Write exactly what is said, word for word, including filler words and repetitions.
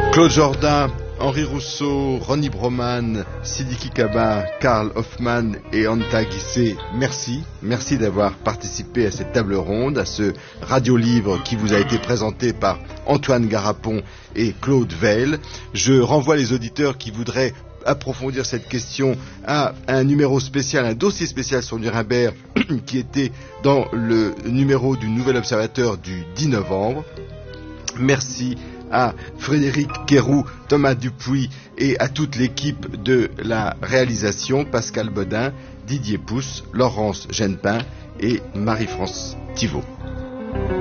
Claude Jourdain, Henri Rousseau, Ronnie Broman, Sidiki Kaba, Karl Hoffmann et Anta Guissé, merci. Merci d'avoir participé à cette table ronde, à ce radio-livre qui vous a été présenté par Antoine Garapon et Claude Veil. Je renvoie les auditeurs qui voudraient approfondir cette question à un numéro spécial, un dossier spécial sur Nuremberg qui était dans le numéro du Nouvel Observateur du dix novembre. Merci à Frédéric Guéroux, Thomas Dupuis et à toute l'équipe de la réalisation, Pascal Bodin, Didier Pousse, Laurence Genepin et Marie-France Thivaud.